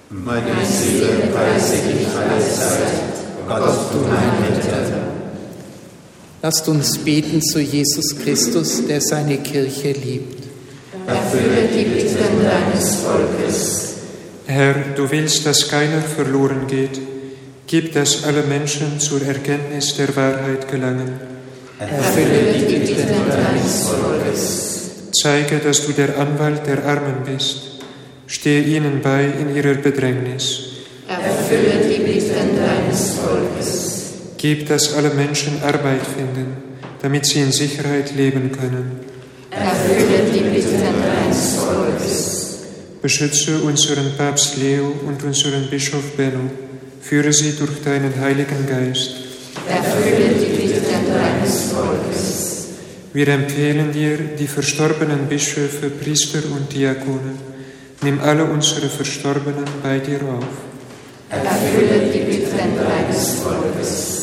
Meine Seele preise dich allezeit, Gott, du mein Retter. Lasst uns beten zu Jesus Christus, der seine Kirche liebt. Erfülle die Bitten deines Volkes. Herr, du willst, dass keiner verloren geht. Gib, dass alle Menschen zur Erkenntnis der Wahrheit gelangen. Erfülle die Bitten deines Volkes. Zeige, dass du der Anwalt der Armen bist. Stehe ihnen bei in ihrer Bedrängnis. Erfülle die Bitten deines Volkes. Gib, dass alle Menschen Arbeit finden, damit sie in Sicherheit leben können. Erfülle die Bitten deines Volkes. Beschütze unseren Papst Leo und unseren Bischof Benno. Führe sie durch deinen Heiligen Geist. Erfülle die Bitten deines Volkes. Wir empfehlen dir die verstorbenen Bischöfe, Priester und Diakone. Nimm alle unsere Verstorbenen bei dir auf. Erfülle die Bitten deines Volkes.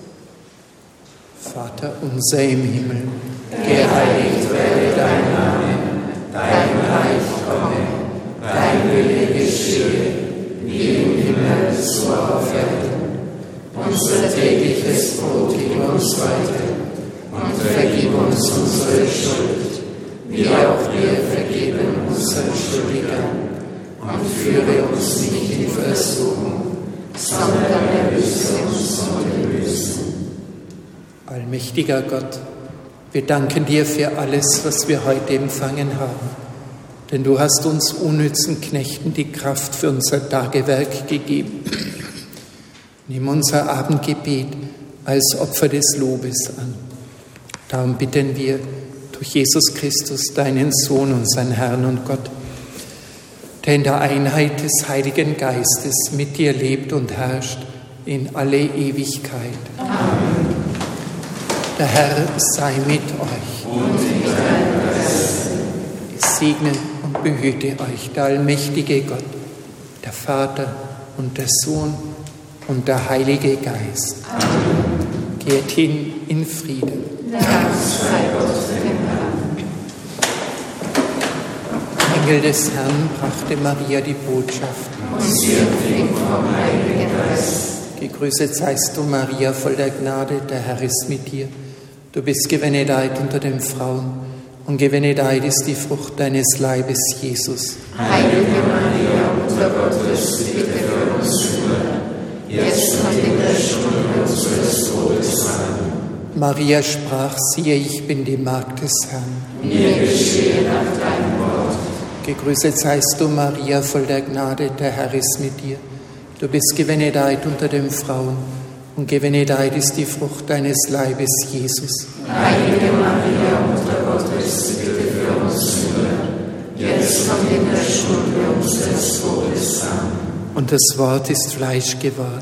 Vater unser im Himmel, Geheiligt werde dein Name, dein Reich komme, dein Wille geschehe, wie im Himmel so auf Erden. Unser tägliches Brot gib uns heute und vergib uns unsere Schuld, wie auch wir vergeben unseren Schuldigern. Und führe uns nicht in Versuchung, sondern erlöse uns von dem Bösen. allmächtiger Gott, wir danken dir für alles, was wir heute empfangen haben. Denn du hast uns unnützen Knechten die Kraft für unser Tagewerk gegeben. Nimm unser Abendgebet als Opfer des Lobes an. Darum bitten wir durch Jesus Christus, deinen Sohn, unseren Herrn und Gott, der in der Einheit des Heiligen Geistes mit dir lebt und herrscht in alle Ewigkeit. Amen. Der Herr sei mit euch. Und mit deinem Geist. Es segne und behüte euch der allmächtige Gott, der Vater und der Sohn und der Heilige Geist. Amen. Geht hin in Frieden. Dank sei Gott dem Herrn. Engel des Herrn brachte Maria die Botschaft. Und sie empfing vom Heiligen Geist. Gegrüßet seist du, Maria, voll der Gnade, der Herr ist mit dir. Du bist gebenedeit unter den Frauen, und gebenedeit ist die Frucht deines Leibes, Jesus. Heilige Maria, Mutter Gottes, bitte für uns Sünder, jetzt und in der Stunde unseres Todes. Amen. Maria sprach, siehe, ich bin die Magd des Herrn. Mir geschehe nach deinem Wort. Gegrüßet seist du, Maria, voll der Gnade, der Herr ist mit dir. Du bist gebenedeit unter den Frauen, und gebenedeit ist die Frucht deines Leibes, Jesus. Heilige Maria, Mutter Gottes, bitte für uns Sünder, jetzt und in der Stunde unseres Todes. Amen. Und das Wort ist Fleisch geworden